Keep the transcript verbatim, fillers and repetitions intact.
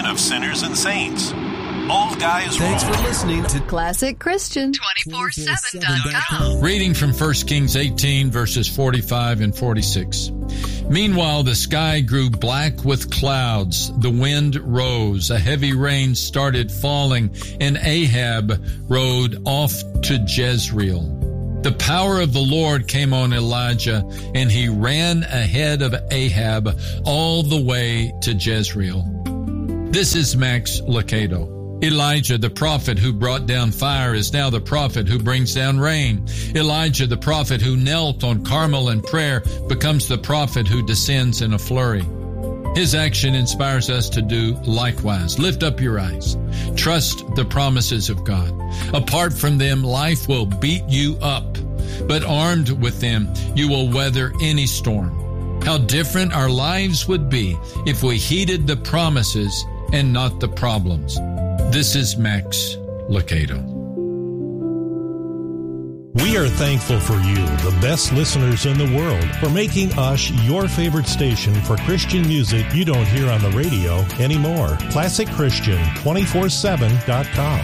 reunion of sinners and saints. Old Guys Thanks Rule. for listening to Classic Christian two four seven dot com. Reading from First Kings eighteen, verses forty-five and forty-six. Meanwhile, the sky grew black with clouds. The wind rose. A heavy rain started falling, and Ahab rode off to Jezreel. The power of the Lord came on Elijah, and he ran ahead of Ahab all the way to Jezreel. This is Max Lucado. Elijah, the prophet who brought down fire, is now the prophet who brings down rain. Elijah, the prophet who knelt on Carmel in prayer, becomes the prophet who descends in a flurry. His action inspires us to do likewise. Lift up your eyes. Trust the promises of God. Apart from them, life will beat you up, but armed with them, you will weather any storm. How different our lives would be if we heeded the promises and not the problems. This is Max Lucado. We are thankful for you, the best listeners in the world, for making us your favorite station for Christian music you don't hear on the radio anymore. Classic Christian two four seven dot com.